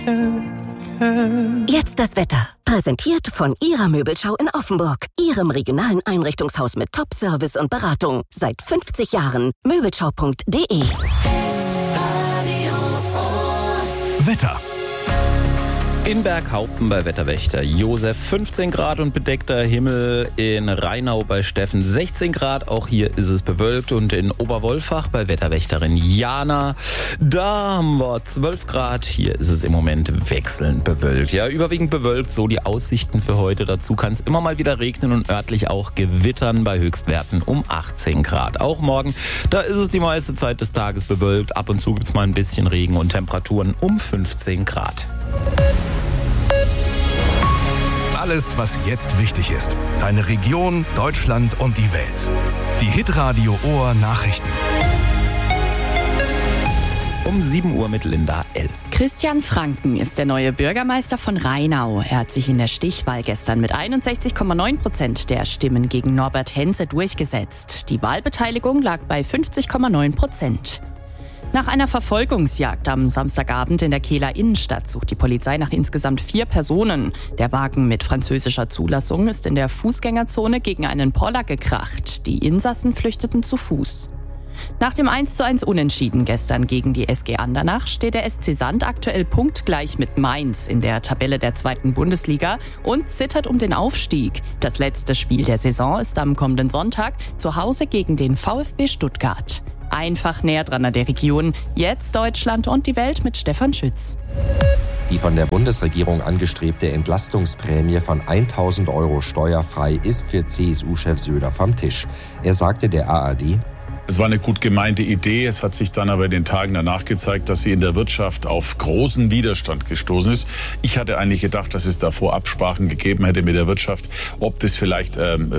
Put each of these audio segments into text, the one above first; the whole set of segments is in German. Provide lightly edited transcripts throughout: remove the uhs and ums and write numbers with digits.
Jetzt das Wetter. Präsentiert von Ihrer Möbelschau in Offenburg. Ihrem regionalen Einrichtungshaus mit Top-Service und Beratung. Seit 50 Jahren. Möbelschau.de. Wetter. In Berghaupten bei Wetterwächter Josef 15 Grad und bedeckter Himmel, in Rheinau bei Steffen 16 Grad, auch hier ist es bewölkt, und in Oberwolfach bei Wetterwächterin Jana, da haben wir 12 Grad, hier ist es im Moment wechselnd bewölkt. Ja, überwiegend bewölkt, so die Aussichten für heute. Dazu kann es immer mal wieder regnen und örtlich auch gewittern bei Höchstwerten um 18 Grad. Auch morgen, da ist es die meiste Zeit des Tages bewölkt, ab und zu gibt es mal ein bisschen Regen und Temperaturen um 15 Grad. Alles, was jetzt wichtig ist. Deine Region, Deutschland und die Welt. Die Hitradio Ohr Nachrichten. Um 7 Uhr mit Linda L. Christian Franken ist der neue Bürgermeister von Rheinau. Er hat sich in der Stichwahl gestern mit 61,9% der Stimmen gegen Norbert Henze durchgesetzt. Die Wahlbeteiligung lag bei 50,9%. Nach einer Verfolgungsjagd am Samstagabend in der Kehler Innenstadt sucht die Polizei nach insgesamt 4 Personen. Der Wagen mit französischer Zulassung ist in der Fußgängerzone gegen einen Poller gekracht. Die Insassen flüchteten zu Fuß. Nach dem 1:1 Unentschieden gestern gegen die SG Andernach steht der SC Sand aktuell punktgleich mit Mainz in der Tabelle der 2. Bundesliga und zittert um den Aufstieg. Das letzte Spiel der Saison ist am kommenden Sonntag zu Hause gegen den VfB Stuttgart. Einfach näher dran an der Region. Jetzt Deutschland und die Welt mit Stefan Schütz. Die von der Bundesregierung angestrebte Entlastungsprämie von 1.000 € steuerfrei ist für CSU-Chef Söder vom Tisch. Er sagte der ARD: Es war eine gut gemeinte Idee. Es hat sich dann aber in den Tagen danach gezeigt, dass sie in der Wirtschaft auf großen Widerstand gestoßen ist. Ich hatte eigentlich gedacht, dass es davor Absprachen gegeben hätte mit der Wirtschaft. Ob das vielleicht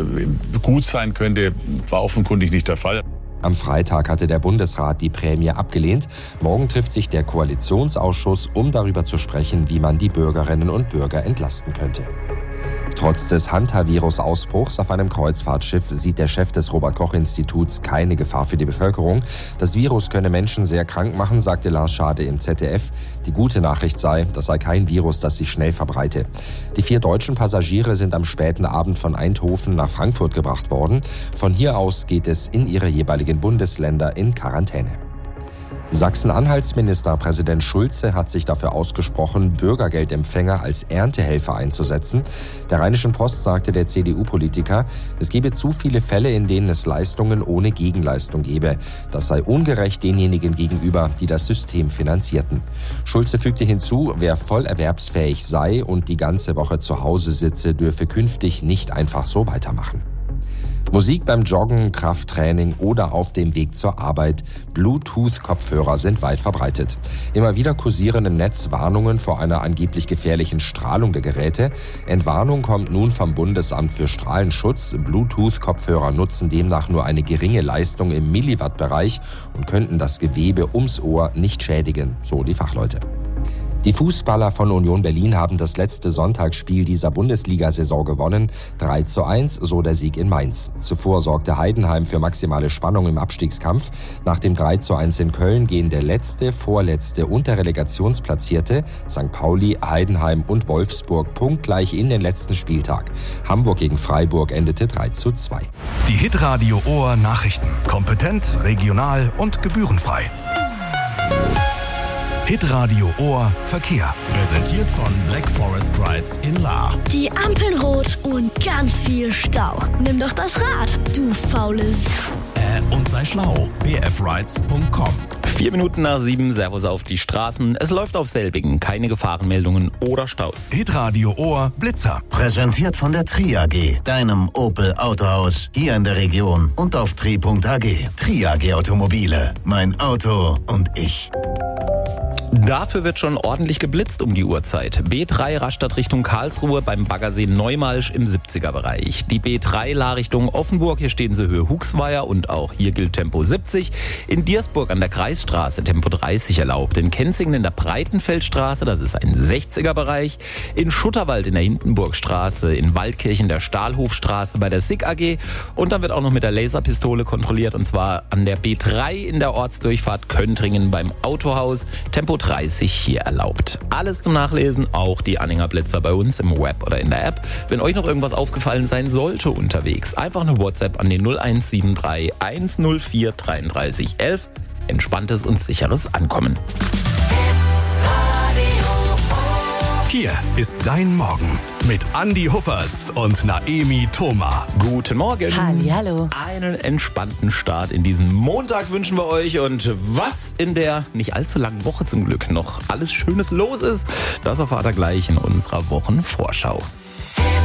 gut sein könnte, war offenkundig nicht der Fall. Am Freitag hatte der Bundesrat die Prämie abgelehnt. Morgen trifft sich der Koalitionsausschuss, um darüber zu sprechen, wie man die Bürgerinnen und Bürger entlasten könnte. Trotz des Hantavirus-Ausbruchs auf einem Kreuzfahrtschiff sieht der Chef des Robert-Koch-Instituts keine Gefahr für die Bevölkerung. Das Virus könne Menschen sehr krank machen, sagte Lars Schade im ZDF. Die gute Nachricht sei, das sei kein Virus, das sich schnell verbreite. Die 4 deutschen Passagiere sind am späten Abend von Eindhoven nach Frankfurt gebracht worden. Von hier aus geht es in ihre jeweiligen Bundesländer in Quarantäne. Sachsen-Anhalts Ministerpräsident Schulze hat sich dafür ausgesprochen, Bürgergeldempfänger als Erntehelfer einzusetzen. Der Rheinischen Post sagte der CDU-Politiker, es gebe zu viele Fälle, in denen es Leistungen ohne Gegenleistung gebe. Das sei ungerecht denjenigen gegenüber, die das System finanzierten. Schulze fügte hinzu, wer voll erwerbsfähig sei und die ganze Woche zu Hause sitze, dürfe künftig nicht einfach so weitermachen. Musik beim Joggen, Krafttraining oder auf dem Weg zur Arbeit. Bluetooth-Kopfhörer sind weit verbreitet. Immer wieder kursieren im Netz Warnungen vor einer angeblich gefährlichen Strahlung der Geräte. Entwarnung kommt nun vom Bundesamt für Strahlenschutz. Bluetooth-Kopfhörer nutzen demnach nur eine geringe Leistung im Milliwatt-Bereich und könnten das Gewebe ums Ohr nicht schädigen, so die Fachleute. Die Fußballer von Union Berlin haben das letzte Sonntagsspiel dieser Bundesliga-Saison gewonnen. 3:1, so der Sieg in Mainz. Zuvor sorgte Heidenheim für maximale Spannung im Abstiegskampf. Nach dem 3:1 in Köln gehen der letzte, vorletzte und der Relegationsplatzierte, St. Pauli, Heidenheim und Wolfsburg, punktgleich in den letzten Spieltag. Hamburg gegen Freiburg endete 3:2. Die Hitradio Ohr Nachrichten. Kompetent, regional und gebührenfrei. Hitradio Ohr Verkehr. Präsentiert von Black Forest Rides in Lahr. Die Ampeln rot und ganz viel Stau. Nimm doch das Rad, du faules. Und sei schlau. bfrides.com. 4 Minuten nach 7, Servus auf die Straßen. Es läuft auf selbigen, keine Gefahrenmeldungen oder Staus. Hitradio Ohr Blitzer. Präsentiert von der Tri AG, deinem Opel Autohaus hier in der Region und auf tri.ag. Tri AG Automobile, mein Auto und ich. Dafür wird schon ordentlich geblitzt um die Uhrzeit. B3 Rastatt Richtung Karlsruhe beim Baggersee Neumalsch im 70er-Bereich. Die B3 La Richtung Offenburg, hier stehen sie Höhe Huxweier und auch hier gilt Tempo 70. In Diersburg an der Kreisstraße Tempo 30 erlaubt. In Kenzingen in der Breitenfeldstraße, das ist ein 60er-Bereich. In Schutterwald in der Hindenburgstraße, in Waldkirchen der Stahlhofstraße bei der SIG AG. Und dann wird auch noch mit der Laserpistole kontrolliert und zwar an der B3 in der Ortsdurchfahrt Köntringen beim Autohaus. Tempo Tempo 30 hier erlaubt. Alles zum Nachlesen, auch die Anhängerblitzer bei uns im Web oder in der App. Wenn euch noch irgendwas aufgefallen sein sollte unterwegs, einfach eine WhatsApp an den 0173 104 33 11. Entspanntes und sicheres Ankommen. Hier ist dein Morgen mit Andi Huppertz und Naemi Thoma. Guten Morgen. Hallihallo. Einen entspannten Start in diesen Montag wünschen wir euch. Und was in der nicht allzu langen Woche zum Glück noch alles Schönes los ist, das erfahrt ihr gleich in unserer Wochenvorschau.